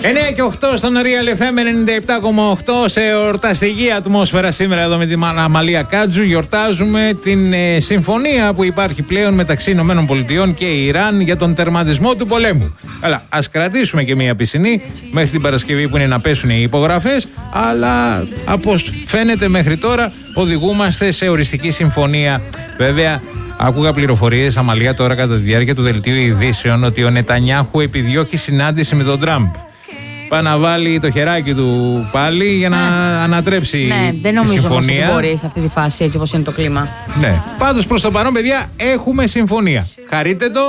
9 και 8 στον Real FM 97,8 σε εορταστική ατμόσφαιρα σήμερα εδώ με την Αμαλία Κάτζου. Γιορτάζουμε την συμφωνία που υπάρχει πλέον μεταξύ Ηνωμένων Πολιτειών και Ιράν για τον τερματισμό του πολέμου. Αλλά ας κρατήσουμε και μία πισινή μέχρι την Παρασκευή που είναι να πέσουν οι υπογραφές. Αλλά από φαίνεται μέχρι τώρα οδηγούμαστε σε οριστική συμφωνία. Βέβαια, άκουγα πληροφορίες, Αμαλία, τώρα κατά τη διάρκεια του δελτίου ειδήσεων ότι ο Νετανιάχου επιδιώκει συνάντηση με τον Τραμπ. Πάει να βάλει το χεράκι του πάλι για να ανατρέψει τη συμφωνία. Ναι, δεν νομίζω ότι μπορεί σε αυτή τη φάση, έτσι όπως είναι το κλίμα. Ναι. Πάντως προς το παρόν, παιδιά, έχουμε συμφωνία. Χαρείτε το.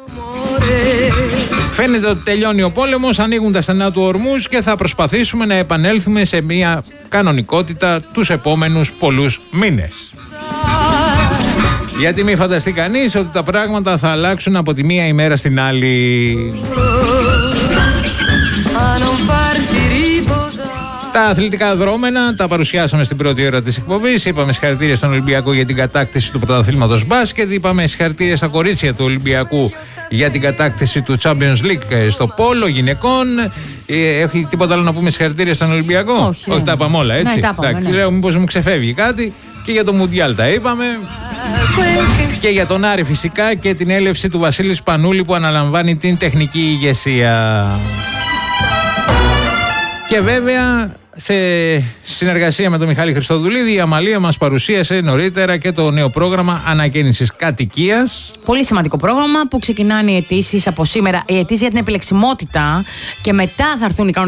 Φαίνεται ότι τελειώνει ο πόλεμος, ανοίγουν τα στενά του Ορμούζ και θα προσπαθήσουμε να επανέλθουμε σε μια κανονικότητα τους επόμενους πολλούς μήνες. Γιατί μη φανταστεί κανείς ότι τα πράγματα θα αλλάξουν από τη μία ημέρα στην άλλη. Τα αθλητικά δρόμενα τα παρουσιάσαμε στην πρώτη ώρα της εκπομπής. Είπαμε συγχαρητήρια στον Ολυμπιακό για την κατάκτηση του πρωταθλήματος μπάσκετ. Είπαμε συγχαρητήρια στα κορίτσια του Ολυμπιακού για την κατάκτηση του Champions League στο πόλο γυναικών. Έχει τίποτα άλλο να πούμε συγχαρητήρια στον Ολυμπιακό? Όχι, τα είπαμε όλα, έτσι. Ναι, λέω μήπως μου ξεφεύγει κάτι. Και για το Μουντιάλ τα είπαμε. Και για τον Άρη φυσικά και την έλευση του Βασίλη Σπανούλη που αναλαμβάνει την τεχνική ηγεσία. Και βέβαια σε συνεργασία με τον Μιχάλη Χριστοδουλίδη η Αμαλία μας παρουσίασε νωρίτερα και το νέο πρόγραμμα ανακαίνησης κατοικίας. Πολύ σημαντικό πρόγραμμα που ξεκινάνε οι αιτήσεις από σήμερα. Οι αιτήσεις για την επιλεξιμότητα και μετά θα έρθουν οι κανονικές